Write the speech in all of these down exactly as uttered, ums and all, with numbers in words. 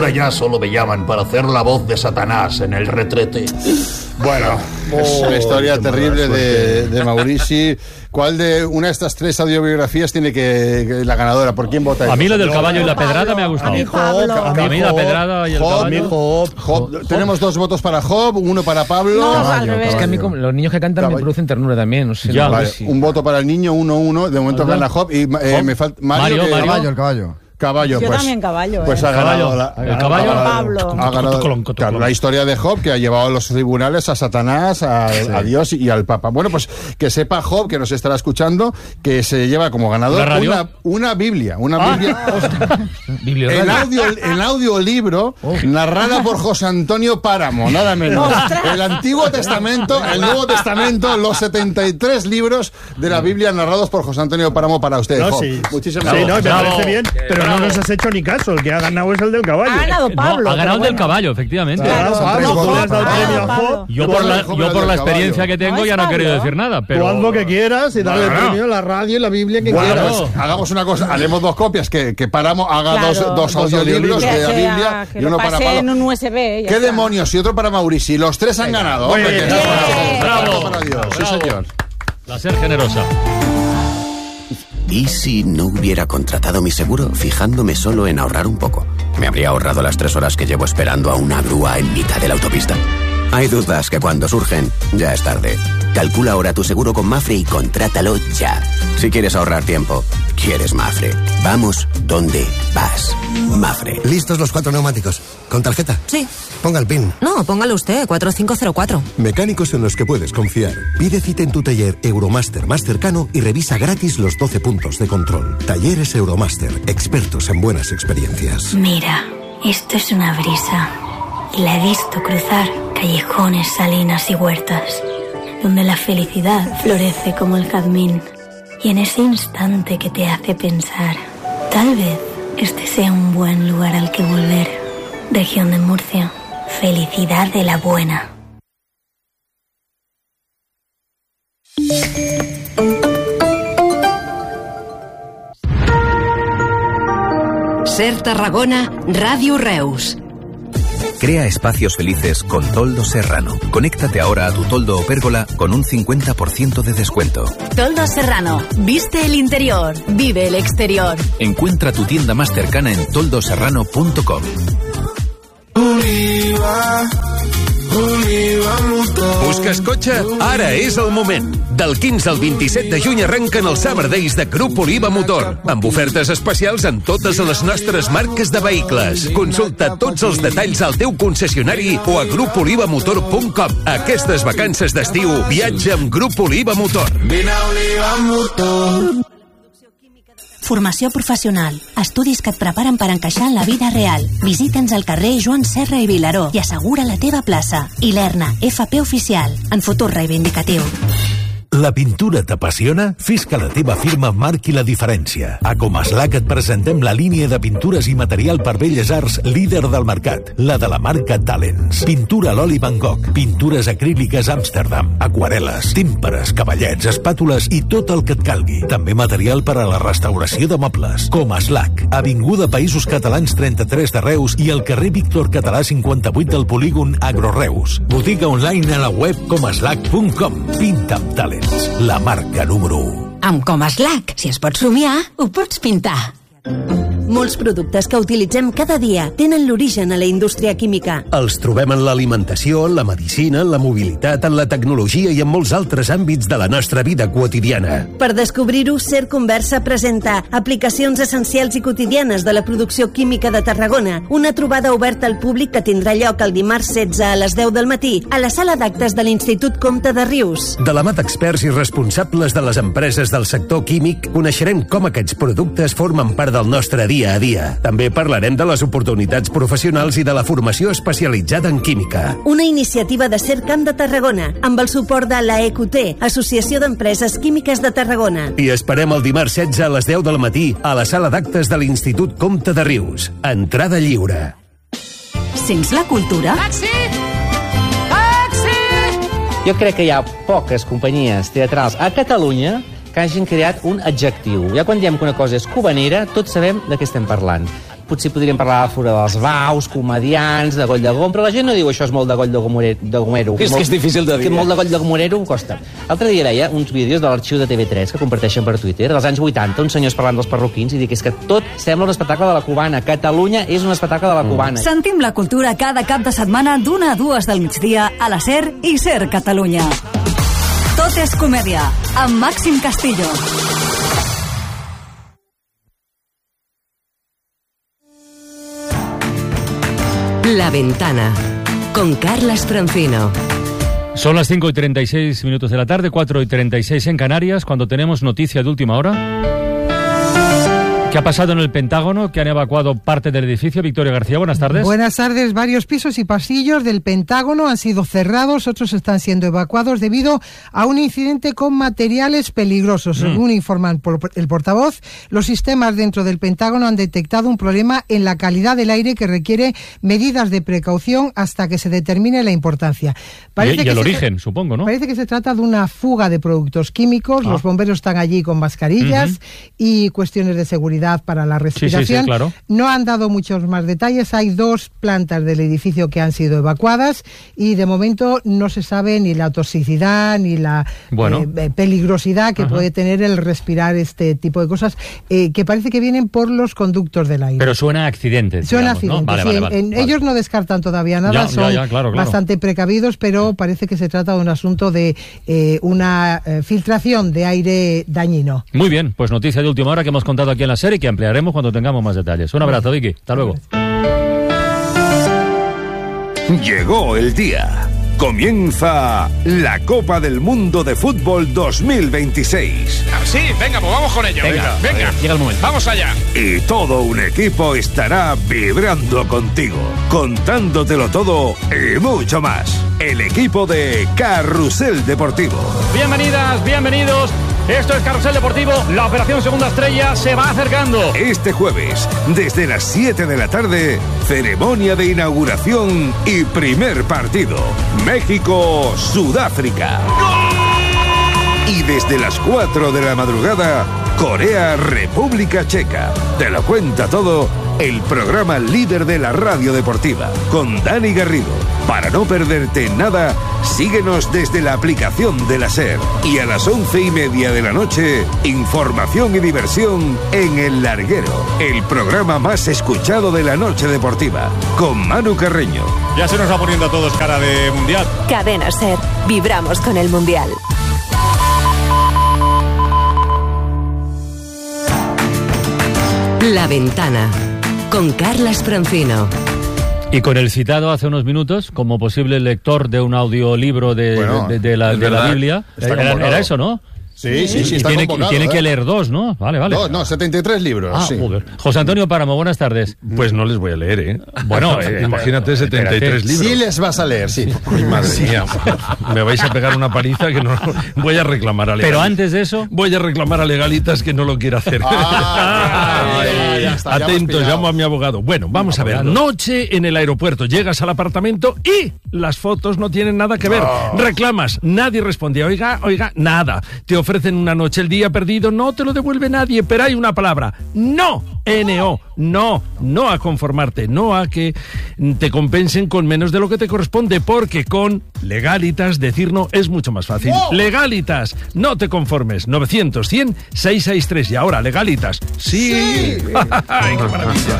ahora ya solo me llaman para hacer la voz de Satanás en el retrete. Bueno, es una historia terrible de, de Maurici. ¿Cuál de una de estas tres audiobiografías tiene que, que la ganadora? ¿Por quién vota? A mí lo del caballo y la pedrada me ha gustado. A mí Pablo. A mí la pedrada y el Job, caballo. Job, Job. Job. Tenemos dos votos para Job, uno para Pablo. No, caballo, al revés. Es que a mí como, los niños que cantan Caballo. me producen ternura también. No sé, Ya. no Vale, sé si- un voto para el niño, uno uno. De momento ¿Verdad? gana Job. Y eh, Job. me falta Mario, Mario. que- Mario. Caballo, el caballo. Caballo, Yo pues, también caballo, pues eh. ha ganado Caballo. la, El caballo. ha ganado- Pablo. ha ganado, claro, la historia de Job, que ha llevado a los tribunales a Satanás, a, a Dios y al Papa. Bueno, pues que sepa Job, que nos estará escuchando, que se lleva como ganador ¿La radio? una, una Biblia, una Ah. Biblia Biblioradio. en audio, en audiolibro, narrada por José Antonio Páramo, nada menos. El Antiguo Testamento, el Nuevo Testamento, los setenta y tres libros de la Biblia narrados por José Antonio Páramo para usted, No, Job. sí. Muchísimas Sí, gracias. no, me Bravo. parece bien, pero Bravo. no nos has hecho ni caso. El que ha ganado es el del caballo. Ha ganado Pablo. No, ha ganado el pero del bueno. caballo, efectivamente. Claro, Son tres Pablo, votos. tú le has dado el Ah, premio a Pablo. Job. Yo por la, Job yo era por del la caballo. experiencia que tengo No es ya no he Pablo. querido decir nada, pero... Tú haz lo que quieras y dale Bueno. el premio, la radio y la Biblia que Bueno, quieras. pues hagamos una cosa, haremos dos copias, que, que Páramo haga Claro. dos, dos Dos audiolibros audiolibros. de la Que Biblia sea- que y lo uno para pase Pablo. en un U S B. ya ¿Qué está. demonios? Y otro para Maurici. Los tres han ganado. Muy Hombre, bien. que- Bien. Bravo. Para Dios. Sí, Bravo. señor. La ser generosa. ¿Y si no hubiera contratado mi seguro fijándome solo en ahorrar un poco? Me habría ahorrado las tres horas que llevo esperando a una grúa en mitad de la autopista. Hay dudas que cuando surgen, ya es tarde. Calcula ahora tu seguro con Mafre y contrátalo ya. Si quieres ahorrar tiempo, quieres Mafre. Vamos donde vas. Mafre. ¿Listos los cuatro neumáticos? ¿Con tarjeta? Sí. Ponga el PIN. No, póngalo usted, cuatro cinco cero cuatro. Mecánicos en los que puedes confiar. Pide cita en tu taller Euromaster más cercano y revisa gratis los doce puntos de control. Talleres Euromaster, expertos en buenas experiencias. Mira, esto es una brisa. Y la he visto cruzar callejones, salinas y huertas, donde la felicidad florece como el jazmín. Y en ese instante que te hace pensar, tal vez este sea un buen lugar al que volver. Región de Murcia, felicidad de la buena. Ser Tarragona, Radio Reus. Crea espacios felices con Toldo Serrano. Conéctate ahora a tu toldo o pérgola con un cincuenta por ciento de descuento. Toldo Serrano, viste el interior, vive el exterior. Encuentra tu tienda más cercana en toldo serrano punto com. Oliva, Oliva Motor. Busques cotxe? Ara és el moment. Del quinze al vint-i-set de juny arrenquen els Summer Days de Grup Oliva Motor, amb ofertes especials en totes les nostres marques de vehicles. Consulta tots els detalls al teu concessionari o a grup oliva motor punt com. Aquestes vacances d'estiu, viatja amb Grup Oliva Motor. Vine a Oliva Motor. Formació professional. Estudis que et preparen per encaixar en la vida real. Visita'ns al carrer Joan Serra i Vilaró i assegura la teva plaça. I l'Erna, F P Oficial, en futur reivindicatiu. La pintura t'apassiona? Fes que la teva firma marqui la diferència. A Comaslac et presentem la línia de pintures i material per belles arts líder del mercat, la de la marca Talents. Pintura a l'oli Van Gogh, pintures acríliques Amsterdam, aquarel·les, tímpares, cavallets, espàtules i tot el que et calgui. També material per a la restauració de mobles. Comaslac, Avinguda Països Catalans trenta-tres de Reus i al carrer Víctor Català cinquanta-vuit del polígon Agroreus. Botiga online a la web comaslac punt com. Pinta amb Talents. La marca número u. Amb Comaslac, si es pot somiar, ho pots pintar. Molts productes que utilitzem cada dia tenen l'origen a la indústria química. Els trobem en l'alimentació, en la medicina, en la mobilitat, en la tecnologia i en molts altres àmbits de la nostra vida quotidiana. Per descobrir-ho, Ser Conversa presenta Aplicacions essencials i quotidianes de la producció química de Tarragona, una trobada oberta al públic que tindrà lloc el dimarts setze a les deu del matí a la sala d'actes de l'Institut Comte de Rius. De la mà d'experts i responsables de les empreses del sector químic, coneixerem com aquests productes formen part del nostre dia a dia. També parlarem de les oportunitats professionals i de la formació especialitzada en química. Una iniciativa de Cercam de Tarragona, amb el suport de l'A E Q T, Associació d'Empreses Químiques de Tarragona. I esperem el dimarts setze a les deu del matí a la sala d'actes de l'Institut Comte de Rius. Entrada lliure. Sents la cultura? Taxi! Taxi! Jo crec que hi ha poques companyies teatrals a Catalunya que hagin creat un adjectiu. Ja quan diem que una cosa és cubanera, tots sabem de què estem parlant. potser podríem parlar de Fora dels Baus, comedians, de Goll de Gom, però la gent no diu això és molt de Goll de Gomero. De Gomero. És que és difícil de dir. Que molt de Goll de Gomero costa. L'altre dia veia uns vídeos de l'arxiu de T V tres que comparteixen per Twitter, dels anys vuitanta, uns senyors parlant dels parroquins, i dic, és que tot sembla un espectacle de la cubana. Catalunya és un espectacle de la cubana. Sentim la cultura cada cap de setmana d'una a dues del migdia a la SER i SER Catalunya. Tot és comèdia, amb Màxim Castillo. La Ventana, con Carlas Francino. Son las cinco y treinta y seis minutos de la tarde, cuatro y treinta y seis en Canarias, cuando tenemos noticia de última hora. ¿Qué ha pasado en el Pentágono? Que han evacuado parte del edificio. Victoria García, buenas tardes. Buenas tardes. Varios pisos y pasillos del Pentágono han sido cerrados, otros están siendo evacuados debido a un incidente con materiales peligrosos. Mm. Según informan por el portavoz, los sistemas dentro del Pentágono han detectado un problema en la calidad del aire que requiere medidas de precaución hasta que se determine la importancia. Parece y, y el origen, supongo, ¿no? Parece que se trata de una fuga de productos químicos. Ah. Los bomberos están allí con mascarillas uh-huh. y cuestiones de seguridad para la respiración. Sí, sí, sí, claro. No han dado muchos más detalles. Hay dos plantas del edificio que han sido evacuadas y de momento no se sabe ni la toxicidad ni la bueno. eh, peligrosidad que Ajá. puede tener el respirar este tipo de cosas eh, que parece que vienen por los conductos del aire. Pero suena a accidente. Suena digamos, accidente, ¿no? Vale, sí. vale, vale, en, vale. Ellos no descartan todavía nada, Ya, son ya, ya, claro, claro. bastante precavidos, pero parece que se trata de un asunto de eh, una eh, filtración de aire dañino. Muy bien, pues noticia de última hora que hemos contado aquí en la serie y que ampliaremos cuando tengamos más detalles. Un abrazo, Vicky. Hasta luego. Llegó el día. Comienza la Copa del Mundo de Fútbol dos mil veintiséis. Sí, venga, pues vamos con ello. Venga, venga, venga. llega el momento. Vamos allá. Y todo un equipo estará vibrando contigo, contándotelo todo y mucho más. El equipo de Carrusel Deportivo. Bienvenidas, bienvenidos. Esto es Carrusel Deportivo. La operación Segunda Estrella se va acercando. Este jueves, desde las siete de la tarde, ceremonia de inauguración y primer partido. México-Sudáfrica. Y desde las cuatro de la madrugada, Corea-República Checa. Te lo cuenta todo el programa líder de la radio deportiva, con Dani Garrido. Para no perderte nada, síguenos desde la aplicación de la SER. Y a las once y media de la noche, información y diversión en El Larguero, el programa más escuchado de la noche deportiva, con Manu Carreño. Ya se nos va poniendo a todos cara de mundial. Cadena SER. Vibramos con el mundial. La Ventana, con Carlas Francino. Y con el citado hace unos minutos, como posible lector de un audiolibro de, bueno, de, de, de, la, de la Biblia. Era, era eso, ¿no? Sí, sí, sí, y está tiene, convocado, y tiene ¿eh? que leer dos, ¿no? Vale, vale. Dos, no, setenta y tres libros. Ah, sí. joder. José Antonio Páramo, buenas tardes. Pues no les voy a leer, ¿eh? Bueno, eh, imagínate setenta y tres libros. Sí les vas a leer, sí. Ay, madre mía. Me vais a pegar una paliza que no... Voy a reclamar a Legalitas. Pero antes de eso... Voy a reclamar a Legalitas que no lo quiere hacer. Ah, ya, ya está, ya Atentos, llamo a mi abogado. Bueno, vamos a ver. Noche en el aeropuerto. Llegas al apartamento y las fotos no tienen nada que ver. Oh. Reclamas, nadie respondía. Oiga, oiga, nada. Te ofrecen una noche, el día perdido, no te lo devuelve nadie, pero hay una palabra, no, N O, no, no a conformarte, no a que te compensen con menos de lo que te corresponde, porque con Legalitas decir no es mucho más fácil. ¡Wow! Legalitas, no te conformes, novecientos, cien, seiscientos sesenta y tres, y ahora Legalitas, sí. sí. Ay, qué maravilla.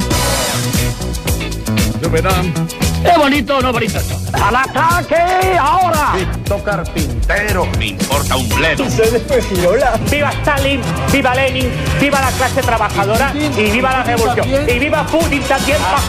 Yo verán. ¡Qué bonito, no bonito! ¡Al ataque ahora! Víctor Carpintero, me importa un bledo. ¡Viva Stalin! ¡Viva Lenin! ¡Viva la clase trabajadora! ¡Y viva la revolución! ¡Y viva Putin también!